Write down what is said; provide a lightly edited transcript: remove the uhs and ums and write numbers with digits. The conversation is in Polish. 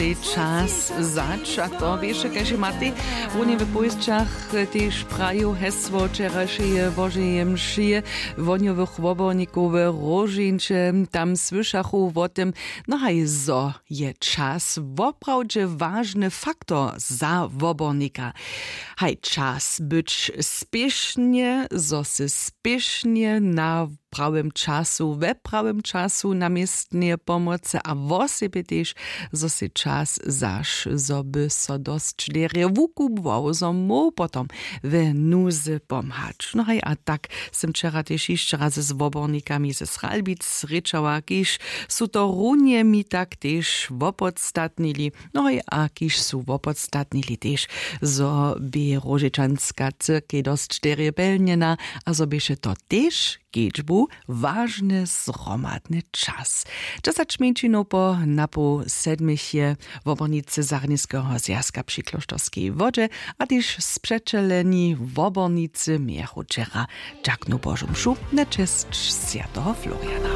Czas zač, a to wiesz, kaži Matej, oni w pojściach też prają hesło wczorajszej Bożej mszy, woniowych woborników rożyncze, tam słyszachu o tym, no hej, zo je czas, woprawdzie ważny faktor za wobornika. Hej, czas być spiesznie, zo se spiesznie na prawym czasu, we prawym czasu namiestnie pomocy, a wosebie też, zo se czas zaś, zo by so dostrzeli wukubował, zo mu potom w nuzy pomhać. No hej, a tak sem wczoraj też jeszcze raz z wobornikami ze Sralbic ryczała, kiż su to runie mi tak też wopodstatnili, no hej, a kiż su wopodstatnili też, zo by Rożyczanska cyrkej dostrzeli pelniena, a zo by się to też Giedźbu, ważny, zromadny czas. Czasać mięcino po napu sedmich je w obornicy Zarnickiego Zjazka przy Klosztorskiej Wodzie, a też sprzeczeleni w obornicy miechu wczera Dżaknu Bożą Mszu na cześć Świętego Floriana.